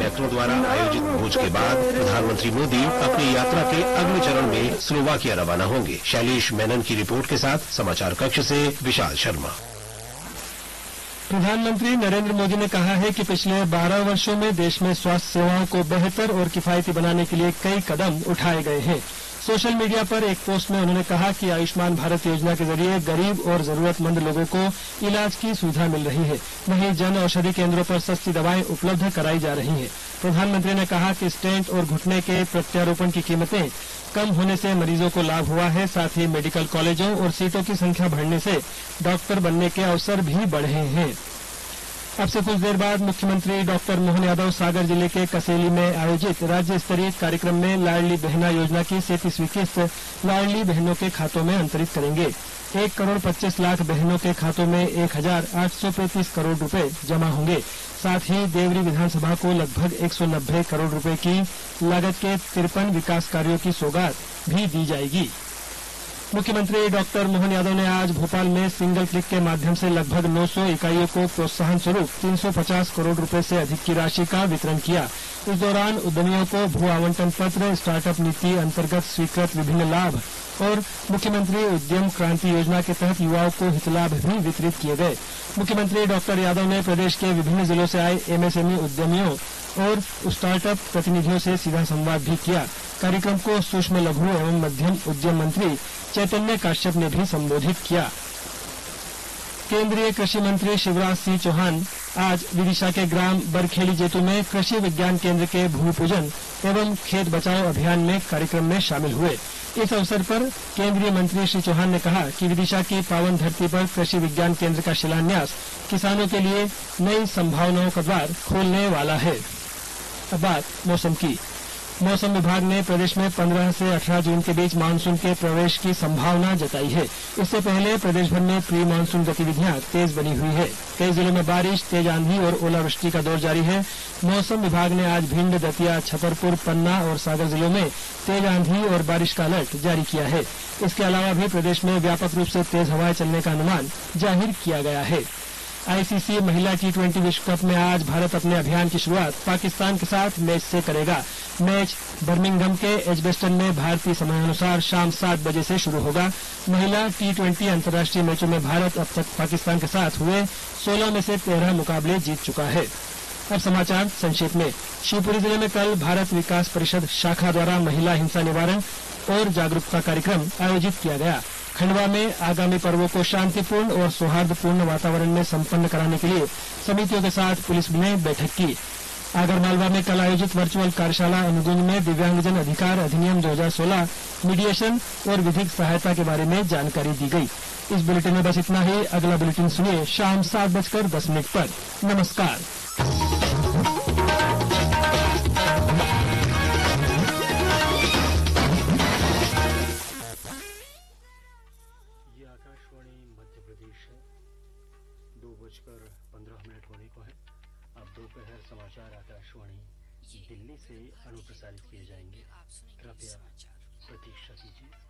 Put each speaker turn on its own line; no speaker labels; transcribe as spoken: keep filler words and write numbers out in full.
डायरेक्टरों द्वारा आयोजित भोज के बाद प्रधानमंत्री मोदी अपनी यात्रा के अगले चरण में स्लोवाकिया रवाना होंगे। शैलेश मेनन की रिपोर्ट के साथ समाचार कक्ष से विशाल शर्मा।
प्रधानमंत्री नरेंद्र मोदी ने कहा है कि पिछले बारह वर्षों में देश में स्वास्थ्य सेवाओं को बेहतर और किफायती बनाने के लिए कई कदम उठाए गए हैं। सोशल मीडिया पर एक पोस्ट में उन्होंने कहा कि आयुष्मान भारत योजना के जरिए गरीब और जरूरतमंद लोगों को इलाज की सुविधा मिल रही है। वहीं जन औषधि केंद्रों पर सस्ती दवाएं उपलब्ध कराई जा रही हैं। प्रधानमंत्री ने कहा कि स्टेंट और घुटने के प्रत्यारोपण की कीमतें कम होने से मरीजों को लाभ हुआ है। साथ ही मेडिकल कॉलेजों और सीटों की संख्या बढ़ने से डॉक्टर बनने के अवसर भी बढ़े हैं। अब से कुछ देर बाद मुख्यमंत्री डॉक्टर मोहन यादव सागर जिले के कसेली में आयोजित राज्य स्तरीय कार्यक्रम में लाडली बहना योजना की सैंतीसवीं किस्त लाडली बहनों के खातों में अंतरित करेंगे। एक करोड़ पच्चीस लाख बहनों के खातों में एक हजार आठ सौ पैंतीस करोड़ रुपए जमा होंगे। साथ ही देवरी विधानसभा को लगभग एक सौ नब्बे करोड़ रुपए की लागत के तिरपन विकास कार्यों की सौगात भी दी जाएगी। मुख्यमंत्री डॉक्टर मोहन यादव ने आज भोपाल में सिंगल क्लिक के माध्यम से लगभग नौ सौ इकाइयों को प्रोत्साहन स्वरूप तीन सौ पचास करोड़ रुपए से अधिक की राशि का वितरण किया। इस दौरान उद्यमियों को भू आवंटन पत्र, स्टार्टअप नीति अंतर्गत स्वीकृत विभिन्न लाभ और मुख्यमंत्री उद्यम क्रांति योजना के तहत युवाओं को हितलाभ भी वितरित किए गए। मुख्यमंत्री डॉक्टर यादव ने प्रदेश के विभिन्न जिलों से आए एमएसएमई उद्यमियों और स्टार्टअप प्रतिनिधियों से सीधा संवाद भी किया। कार्यक्रम को सूक्ष्म लघु एवं मध्यम उद्यम मंत्री चैतन्य काश्यप ने भी संबोधित किया। केंद्रीय कृषि मंत्री शिवराज सिंह चौहान आज विदिशा के ग्राम बरखेड़ी जेतू में कृषि विज्ञान केंद्र के भूमि पूजन एवं खेत बचाओ अभियान में कार्यक्रम में शामिल हुए। इस अवसर पर केंद्रीय मंत्री श्री चौहान ने कहा कि विदिशा की पावन धरती पर कृषि विज्ञान केंद्र का शिलान्यास किसानों के लिए नई संभावनाओं का द्वार खोलने वाला है। अब बात मौसम की। मौसम विभाग ने प्रदेश में पंद्रह से अठारह जून के बीच मानसून के प्रवेश की संभावना जताई है। इससे पहले प्रदेश भर में प्री मानसून गतिविधियां तेज बनी हुई है। कई जिलों में बारिश, तेज आंधी और ओलावृष्टि का दौर जारी है। मौसम विभाग ने आज भिंड, दतिया, छतरपुर, पन्ना और सागर जिलों में तेज आंधी और बारिश का अलर्ट जारी किया है। इसके अलावा भी प्रदेश में व्यापक रूप से तेज हवाएं चलने का अनुमान जाहिर किया गया है। आईसीसी महिला टी ट्वेंटी विश्व कप में आज भारत अपने अभियान की शुरुआत पाकिस्तान के साथ मैच से करेगा। मैच बर्मिंघम के एजबेस्टन में भारतीय समयानुसार शाम सात बजे से शुरू होगा। महिला टी ट्वेंटी अंतर्राष्ट्रीय मैचों में भारत अब तक पाकिस्तान के साथ हुए सोलह में से तेरह मुकाबले जीत चुका है। अब समाचार संक्षेप में। शिवपुरी जिले में कल भारत विकास परिषद शाखा द्वारा महिला हिंसा निवारण और जागरूकता कार्यक्रम आयोजित किया गया। खंडवा में आगामी पर्वों को शांतिपूर्ण और सौहार्दपूर्ण वातावरण में संपन्न कराने के लिए समितियों के साथ पुलिस ने बैठक की। आगरमालवा में कल आयोजित वर्चुअल कार्यशाला अनुगुंज में दिव्यांगजन अधिकार अधिनियम दो हजार सोलह, मीडिएशन और विधिक सहायता के बारे में जानकारी दी गई। इस बुलेटिन में बस इतना ही। अगला बुलेटिन सुनिए शाम सात बजकर दस मिनट पर। नमस्कार।
आकाशवाणी मध्य प्रदेश है। दो बजकर पंद्रह मिनट होने को है। अब दोपहर समाचार आकाशवाणी दिल्ली से अनुप्रसारित किए जाएंगे। कृपया प्रतीक्षा कीजिए।